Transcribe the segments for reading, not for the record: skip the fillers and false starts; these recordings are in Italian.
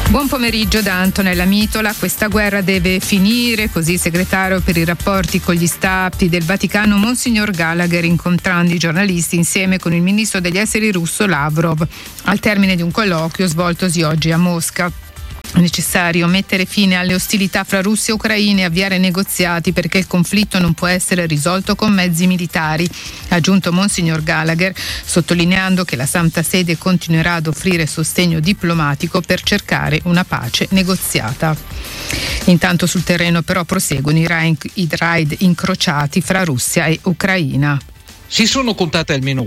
Buon pomeriggio da Antonella Mitola. Questa guerra deve finire, così il segretario per i rapporti con gli stati del Vaticano Monsignor Gallagher, incontrando i giornalisti insieme con il ministro degli esteri russo Lavrov al termine di un colloquio svoltosi oggi a Mosca. È necessario mettere fine alle ostilità fra Russia e Ucraina e avviare negoziati perché il conflitto non può essere risolto con mezzi militari, ha aggiunto Monsignor Gallagher, sottolineando che la Santa Sede continuerà ad offrire sostegno diplomatico per cercare una pace negoziata. Intanto sul terreno però proseguono i raid incrociati fra Russia e Ucraina. Si sono contate almeno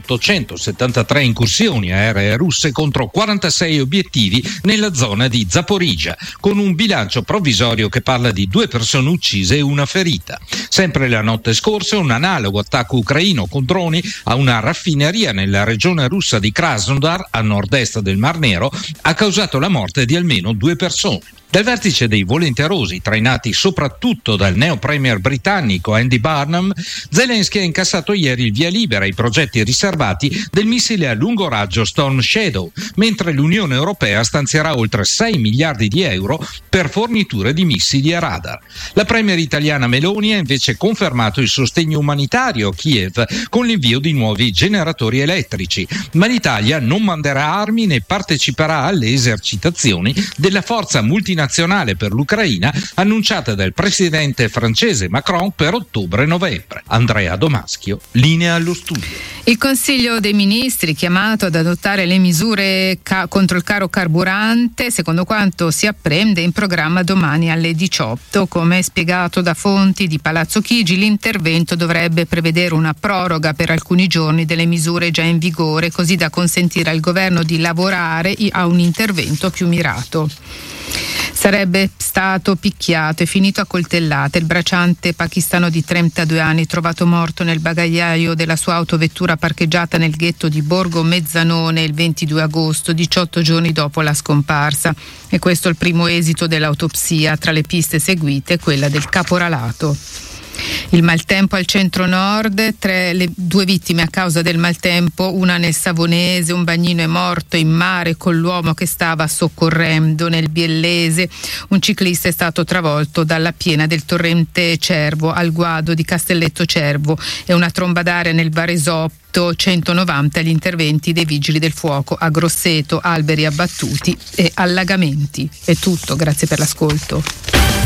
873 incursioni aeree russe contro 46 obiettivi nella zona di Zaporizhzhia, con un bilancio provvisorio che parla di 2 persone uccise e una ferita. Sempre la notte scorsa un analogo attacco ucraino con droni a una raffineria nella regione russa di Krasnodar, a nord-est del Mar Nero, ha causato la morte di almeno 2 persone. Dal vertice dei volenterosi, trainati soprattutto dal neo premier britannico Andy Burnham, Zelensky ha incassato ieri il via libera ai progetti riservati del missile a lungo raggio Storm Shadow, mentre l'Unione Europea stanzierà oltre 6 miliardi di euro per forniture di missili e radar. La premier italiana Meloni ha invece confermato il sostegno umanitario a Kiev con l'invio di nuovi generatori elettrici, ma l'Italia non manderà armi né parteciperà alle esercitazioni della forza multinazionale per l'Ucraina annunciata dal presidente francese Macron per ottobre-novembre. Andrea Domaschio, linea allo studio. Il Consiglio dei Ministri, chiamato ad adottare le misure contro il caro carburante, secondo quanto si apprende, in programma domani alle 18. Come spiegato da fonti di Palazzo Chigi, l'intervento dovrebbe prevedere una proroga per alcuni giorni delle misure già in vigore, così da consentire al governo di lavorare a un intervento più mirato. Sarebbe stato picchiato e finito a coltellate il bracciante pakistano di 32 anni trovato morto nel bagagliaio della sua autovettura parcheggiata nel ghetto di Borgo Mezzanone il 22 agosto, 18 giorni dopo la scomparsa. E questo è il primo esito dell'autopsia. Tra le piste seguite quella del caporalato. Il maltempo al centro-nord, 2 vittime a causa del maltempo, una nel Savonese, un bagnino è morto in mare con l'uomo che stava soccorrendo. Nel Biellese un ciclista è stato travolto dalla piena del torrente Cervo al guado di Castelletto Cervo e una tromba d'aria nel Varesotto. 190 gli interventi dei vigili del fuoco a Grosseto, alberi abbattuti e allagamenti. È tutto, grazie per l'ascolto.